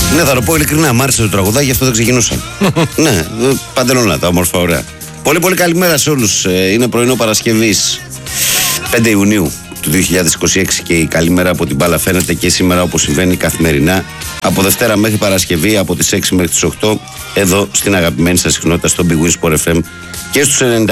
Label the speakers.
Speaker 1: Ναι, θα το πω ειλικρινά, μ' άρεσε το τραγουδάκι, γι' αυτό δεν ξεκινούσα. Ναι, παντελώνα, τα όμορφα, ωραία. Πολύ πολύ καλημέρα σε όλους. Είναι πρωινό Παρασκευής 5 Ιουνίου του 2026 και η καλημέρα από την μπάλα φαίνεται και σήμερα όπως συμβαίνει καθημερινά. Από Δευτέρα μέχρι Παρασκευή, από τις 6 μέχρι τις 8, εδώ στην αγαπημένη σας συχνότητα στο Big Win Sport FM και στους